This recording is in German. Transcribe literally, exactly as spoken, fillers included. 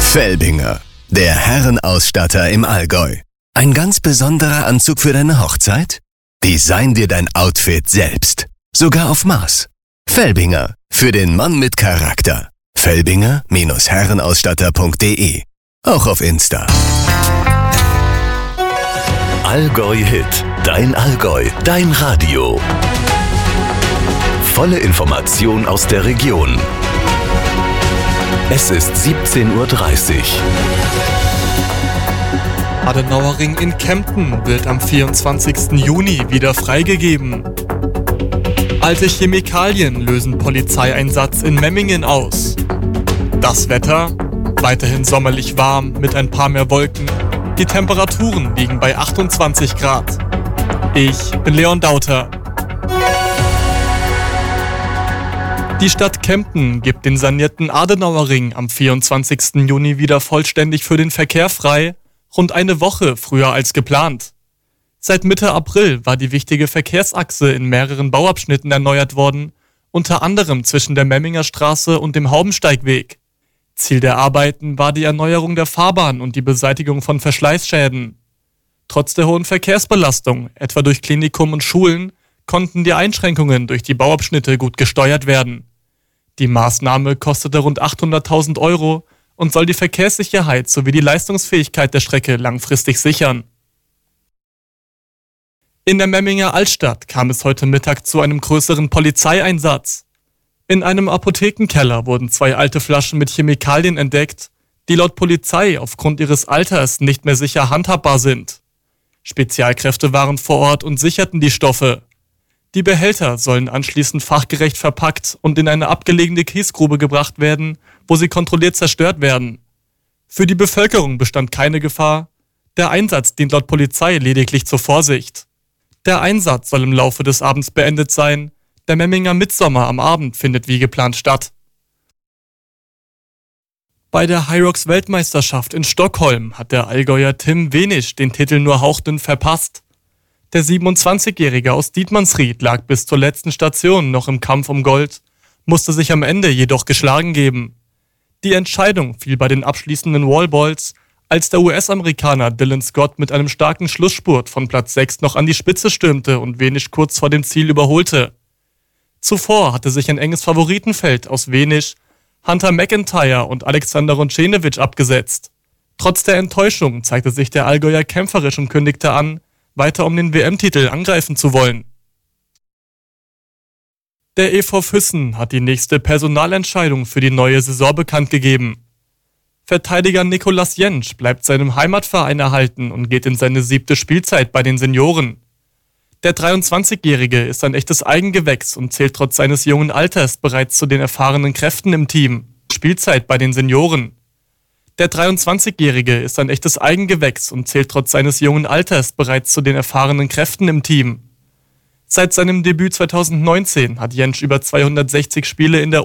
Felbinger, der Herrenausstatter im Allgäu. Ein ganz besonderer Anzug für deine Hochzeit? Design dir dein Outfit selbst. Sogar auf Maß. Felbinger, für den Mann mit Charakter. Felbinger Herrenausstatter punkt de. Auch auf Insta. Allgäu Hit. Dein Allgäu. Dein Radio. Volle Information aus der Region. Es ist siebzehn Uhr dreißig. Adenauerring in Kempten wird am vierundzwanzigsten Juni wieder freigegeben. Alte Chemikalien lösen Polizeieinsatz in Memmingen aus. Das Wetter? Weiterhin sommerlich warm mit ein paar mehr Wolken. Die Temperaturen liegen bei achtundzwanzig Grad. Ich bin Leon Dauter. Die Stadt Kempten gibt den sanierten Adenauerring am vierundzwanzigsten Juni wieder vollständig für den Verkehr frei, rund eine Woche früher als geplant. Seit Mitte April war die wichtige Verkehrsachse in mehreren Bauabschnitten erneuert worden, unter anderem zwischen der Memminger Straße und dem Haubensteigweg. Ziel der Arbeiten war die Erneuerung der Fahrbahn und die Beseitigung von Verschleißschäden. Trotz der hohen Verkehrsbelastung, etwa durch Klinikum und Schulen, konnten die Einschränkungen durch die Bauabschnitte gut gesteuert werden. Die Maßnahme kostete rund achthunderttausend Euro und soll die Verkehrssicherheit sowie die Leistungsfähigkeit der Strecke langfristig sichern. In der Memminger Altstadt kam es heute Mittag zu einem größeren Polizeieinsatz. In einem Apothekenkeller wurden zwei alte Flaschen mit Chemikalien entdeckt, die laut Polizei aufgrund ihres Alters nicht mehr sicher handhabbar sind. Spezialkräfte waren vor Ort und sicherten die Stoffe. Die Behälter sollen anschließend fachgerecht verpackt und in eine abgelegene Kiesgrube gebracht werden, wo sie kontrolliert zerstört werden. Für die Bevölkerung bestand keine Gefahr. Der Einsatz dient laut Polizei lediglich zur Vorsicht. Der Einsatz soll im Laufe des Abends beendet sein. Der Memminger Mitsommer am Abend findet wie geplant statt. Bei der Hyrox-Weltmeisterschaft in Stockholm hat der Allgäuer Tim Wenisch den Titel nur hauchdünn verpasst. Der siebenundzwanzigjährige aus Dietmannsried lag bis zur letzten Station noch im Kampf um Gold, musste sich am Ende jedoch geschlagen geben. Die Entscheidung fiel bei den abschließenden Wallballs, als der U S-Amerikaner Dylan Scott mit einem starken Schlussspurt von Platz sechs noch an die Spitze stürmte und Wenisch kurz vor dem Ziel überholte. Zuvor hatte sich ein enges Favoritenfeld aus Wenisch, Hunter McIntyre und Alexander Rončenević abgesetzt. Trotz der Enttäuschung zeigte sich der Allgäuer kämpferisch und kündigte an, weiter um den W M-Titel angreifen zu wollen. Der E V Füssen hat die nächste Personalentscheidung für die neue Saison bekannt gegeben. Verteidiger Nicolas Jentsch bleibt seinem Heimatverein erhalten und geht in seine siebte Spielzeit bei den Senioren. Der dreiundzwanzigjährige ist ein echtes Eigengewächs und zählt trotz seines jungen Alters bereits zu den erfahrenen Kräften im Team. Spielzeit bei den Senioren. Der dreiundzwanzigjährige ist ein echtes Eigengewächs und zählt trotz seines jungen Alters bereits zu den erfahrenen Kräften im Team. Seit seinem Debüt zweitausendneunzehn hat Jentsch über zweihundertsechzig Spiele in der